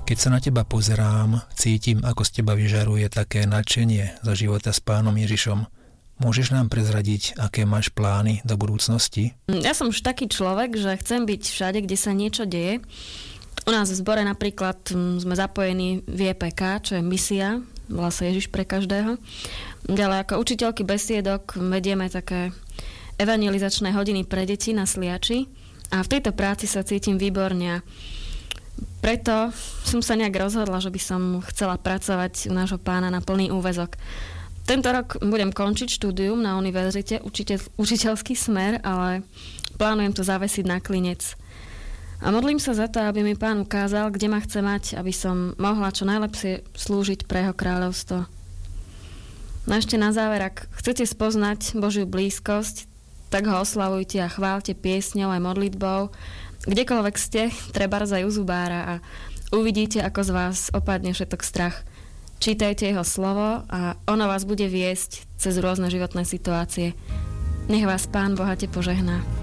Keď sa na teba pozerám, cítim, ako z teba vyžaruje také nadšenie za života s Pánom Ježišom. Môžeš nám prezradiť, aké máš plány do budúcnosti? Ja som už taký človek, že chcem byť všade, kde sa niečo deje. U nás v zbore napríklad sme zapojení v EPK, čo je misia, volá sa Ježiš pre každého. Ďalej ako učiteľky besiedok vedieme také evangelizačné hodiny pre deti na Sliači a v tejto práci sa cítim výborne. Preto som sa nejak rozhodla, že by som chcela pracovať u nášho Pána na plný úväzok. Tento rok budem končiť štúdium na univerzite, učiteľský smer, ale plánujem to zavesiť na klinec. A modlím sa za to, aby mi Pán ukázal, kde ma chce mať, aby som mohla čo najlepšie slúžiť pre jeho kráľovstvo. No ešte na záver, ak chcete spoznať Božiu blízkosť, tak ho oslavujte a chválte piesňou aj modlitbou, kdekoľvek ste, trebárs aj u zubára a uvidíte, ako z vás opadne všetok strach. Čítajte jeho slovo a ono vás bude viesť cez rôzne životné situácie. Nech vás Pán bohate požehná.